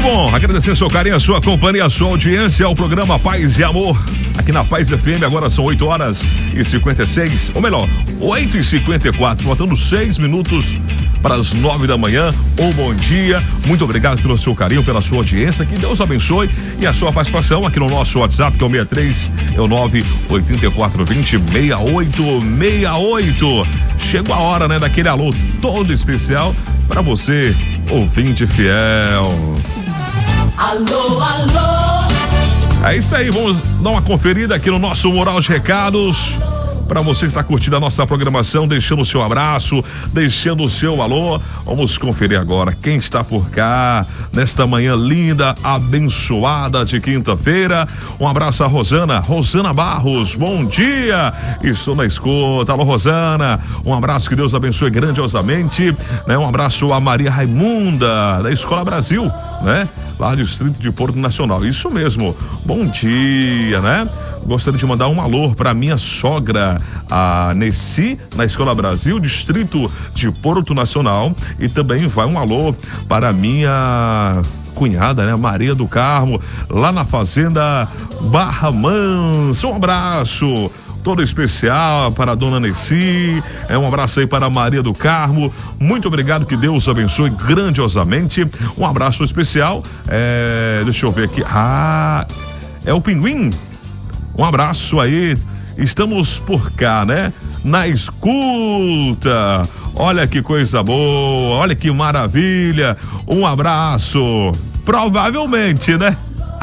bom, agradecer o seu carinho, a sua companhia, a sua audiência ao programa Paz e Amor, aqui na Paz FM. Agora são 8h56, ou melhor, 8h54, faltando 6 minutos para as 9 da manhã. Bom dia, muito obrigado pelo seu carinho, pela sua audiência, que Deus abençoe, e a sua participação aqui no nosso WhatsApp, que é o 984206868. Chegou a hora, né, daquele alô todo especial para você, ouvinte fiel. Alô, alô. É isso aí, vamos dar uma conferida aqui no nosso mural de recados. Para você que está curtindo a nossa programação, deixando o seu abraço, deixando o seu alô. Vamos conferir agora quem está por cá nesta manhã linda, abençoada de quinta-feira. Um abraço a Rosana Barros, bom dia, estou na escuta. Alô, Rosana, um abraço, que Deus abençoe grandiosamente, né? Um abraço a Maria Raimunda, da Escola Brasil, né? Lá do Distrito de Porto Nacional, isso mesmo, bom dia, né? Gostaria de mandar um alô para minha sogra, a Nessi, na Escola Brasil, Distrito de Porto Nacional. E também vai um alô para a minha cunhada, né, Maria do Carmo, lá na Fazenda Barra Mansa. Um abraço todo especial para a dona Nessi, um abraço aí para a Maria do Carmo, muito obrigado, que Deus abençoe grandiosamente. Um abraço especial, deixa eu ver aqui, é o Pinguim. Um abraço aí, estamos por cá, né? Na escuta. Olha que coisa boa, olha que maravilha. Um abraço, provavelmente, né?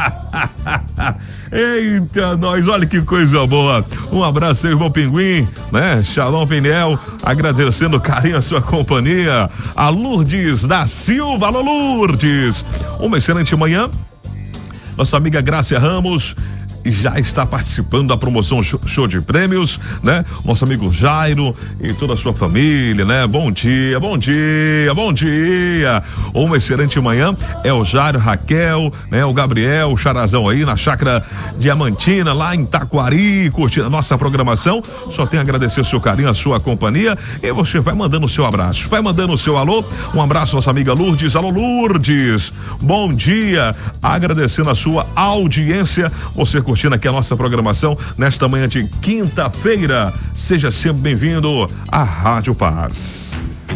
Eita, nós, olha que coisa boa. Um abraço aí, irmão Pinguim, né? Shalom Peniel, agradecendo o carinho, a sua companhia. A Lourdes da Silva, alô Lourdes. Uma excelente manhã. Nossa amiga Grácia Ramos já está participando da promoção Show de Prêmios, né? Nosso amigo Jairo e toda a sua família, né? Bom dia, bom dia, bom dia. Uma excelente manhã. É o Jairo, Raquel, né? O Gabriel, o Charazão aí na Chácara Diamantina, lá em Taquari, curtindo a nossa programação. Só tenho a agradecer o seu carinho, a sua companhia, e você vai mandando o seu abraço, vai mandando o seu alô. Um abraço, nossa amiga Lourdes. Alô, Lourdes, bom dia. Agradecendo a sua audiência, você curtindo aqui a nossa programação nesta manhã de quinta-feira. Seja sempre bem-vindo à Rádio Paz.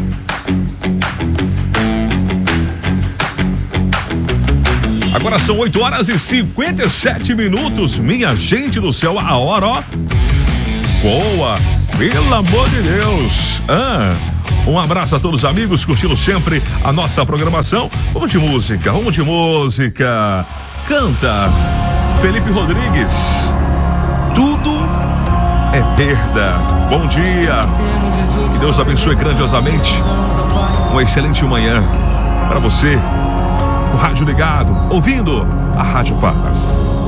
Agora são 8h57, minha gente do céu, a hora, ó, boa, pelo amor de Deus. Um abraço a todos os amigos curtindo sempre a nossa programação. Vamos de música, canta Felipe Rodrigues, tudo é perda. Bom dia, que Deus abençoe grandiosamente. Uma excelente manhã para você, o rádio ligado, ouvindo a Rádio Paz.